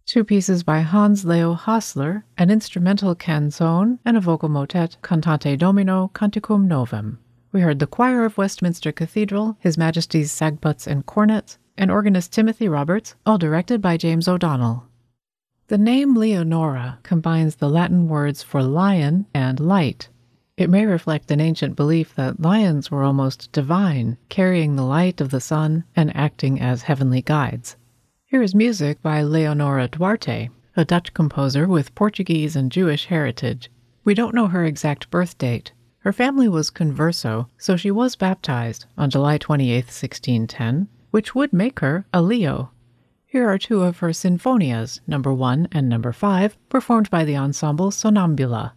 Two pieces by Hans Leo Hassler, an instrumental canzone and a vocal motet, Cantate Domino Canticum Novem. We heard the Choir of Westminster Cathedral, His Majesty's Sagbutts and Cornets, and organist Timothy Roberts, all directed by James O'Donnell. The name Leonora combines the Latin words for lion and light. It may reflect an ancient belief that lions were almost divine, carrying the light of the sun and acting as heavenly guides. Here is music by Leonora Duarte, a Dutch composer with Portuguese and Jewish heritage. We don't know her exact birth date. Her family was converso, so she was baptized on July 28, 1610, which would make her a Leo. Here are two of her sinfonias, number 1 and number 5, performed by the ensemble Sonambula.